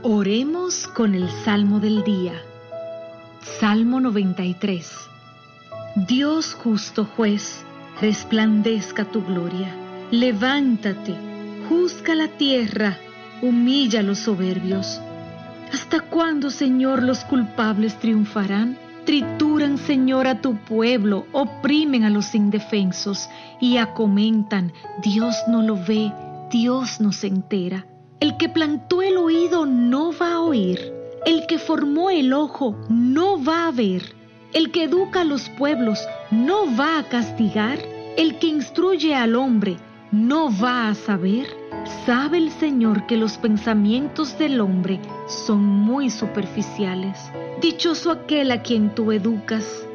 Oremos con el Salmo del día. Salmo 93. Dios justo juez, resplandezca tu gloria. Levántate, juzga la tierra, humilla a los soberbios. ¿Hasta cuándo, Señor, los culpables triunfarán? Trituran, Señor, a tu pueblo, oprimen a los indefensos y acomentan: Dios no lo ve, Dios no se entera. El que plantó el oído no va a oír, el que formó el ojo no va a ver, el que educa a los pueblos no va a castigar, el que instruye al hombre no va a saber. Sabe el Señor que los pensamientos del hombre son muy superficiales. Dichoso aquel a quien tú educas,